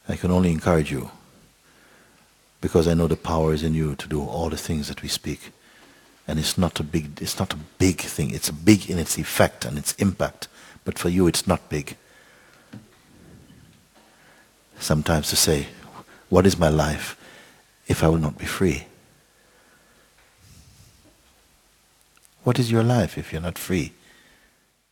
I can only encourage you, because I know the power is in you to do all the things that we speak. And it's not a big thing. It's big in its effect and its impact. But for you it's not big. Sometimes to say, what is my life if I will not be free? What is your life if you're not free?